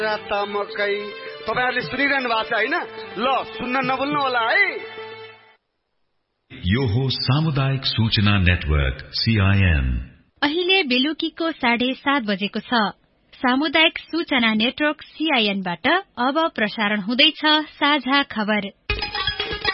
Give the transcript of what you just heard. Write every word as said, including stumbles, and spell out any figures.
मकै तपाईहरुले सुनिरहनु भएको छ हैन? ल सुन्न नभुल्नु होला है। यो हो सामुदायिक सूचना नेटवर्क सीआईएन। अहिले बेलुकीको साढे सात बजेको छ। सामुदायिक सूचना नेटवर्क सीआईएनबाट अब प्रसारण हुँदैछ साझा खबर।